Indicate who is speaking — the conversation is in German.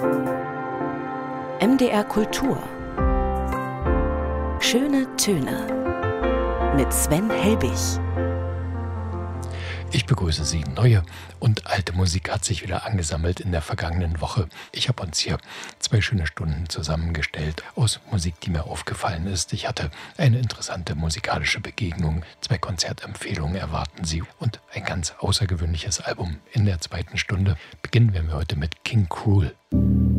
Speaker 1: MDR Kultur. Schöne Töne mit Sven Helbig.
Speaker 2: Ich begrüße Sie. Neue und alte Musik hat sich wieder angesammelt in der vergangenen Woche. Ich habe uns hier 2 schöne Stunden zusammengestellt aus Musik, die mir aufgefallen ist. Ich hatte eine interessante musikalische Begegnung, 2 Konzertempfehlungen erwarten Sie und ein ganz außergewöhnliches Album in der 2. Stunde. Beginnen wir heute mit King Krule.